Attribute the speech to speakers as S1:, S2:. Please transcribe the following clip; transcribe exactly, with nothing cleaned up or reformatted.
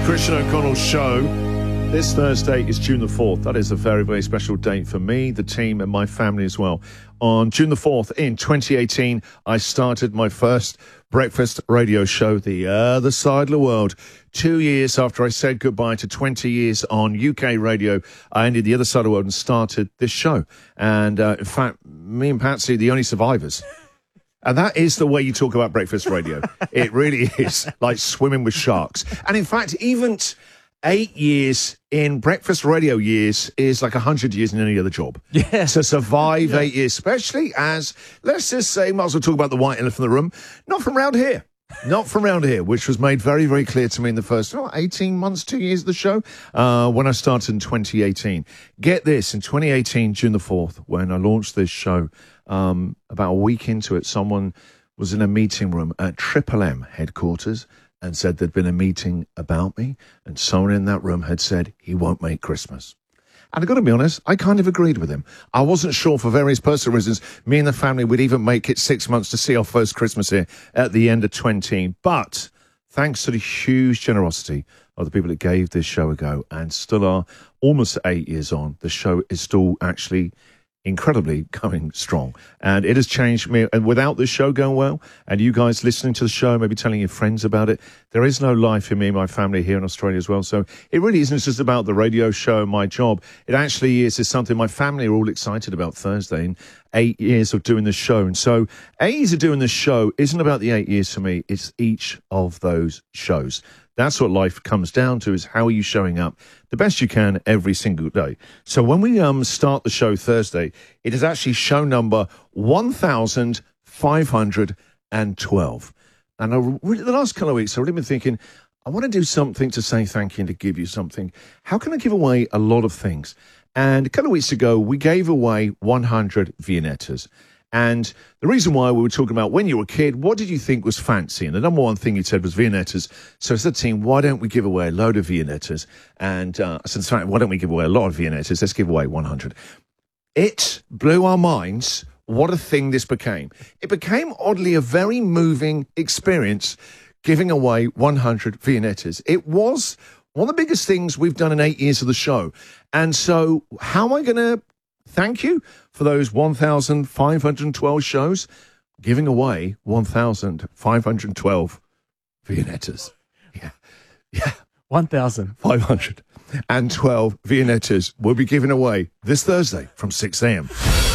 S1: Christian O'Connell Show. This Thursday is June the fourth. That is a very, very special date for me, the team, and my family as well. On June the fourth in twenty eighteen, I started my first breakfast radio show, The Other Side of the World. Two years after I said goodbye to twenty years on U K radio, I ended The Other Side of the World and started this show. And uh, in fact, me and Patsy are the only survivors. And that is the way you talk about breakfast radio. It really is like swimming with sharks. And in fact, even eight years in breakfast radio years is like a hundred years in any other job.
S2: Yeah.
S1: To survive
S2: Yeah.
S1: eight years, especially as, let's just say, might as well talk about the white elephant in the room, not from around here. Not from around here, which was made very, very clear to me in the first oh, eighteen months, two years of the show, uh, when I started in twenty eighteen. Get this, in twenty eighteen, June the fourth, when I launched this show, um, about a week into it, someone was in a meeting room at Triple M headquarters and said there'd been a meeting about me, and someone in that room had said he won't make Christmas. And I've got to be honest, I kind of agreed with him. I wasn't sure for various personal reasons, me and the family would even make it six months to see our first Christmas here at the end of twenty. But thanks to the huge generosity of the people that gave this show a go and still are almost eight years on, the show is still actually incredibly going strong. And it has changed me. And without this show going well, and you guys listening to the show, maybe telling your friends about it, there is no life for me and my family here in Australia as well. So it really isn't just about the radio show and my job. It actually is, is something my family are all excited about Thursday and eight years of doing the show. And so eight years of doing the show isn't about the eight years for me. It's each of those shows. That's what life comes down to, is how are you showing up the best you can every single day. So when we um start the show Thursday, it is actually show number one thousand five hundred twelve. And I really, the last couple of weeks, I've really been thinking, I want to do something to say thank you and to give you something. How can I give away a lot of things? And a couple of weeks ago, we gave away one hundred Viennettas. And the reason why we were talking about when you were a kid, what did you think was fancy? And the number one thing you said was Viennettas. So I said to the team, why don't we give away a load of Viennettas? And uh, I said, why don't we give away a lot of Viennettas? Let's give away one hundred. It blew our minds what a thing this became. It became, oddly, a very moving experience giving away one hundred Viennettas. It was one of the biggest things we've done in eight years of the show. And so how am I going to thank you for those one thousand five hundred twelve shows? Giving away one thousand five hundred twelve Viennettas. Yeah. Yeah.
S2: one thousand
S1: five hundred twelve Viennettas will be given away this Thursday from six a.m.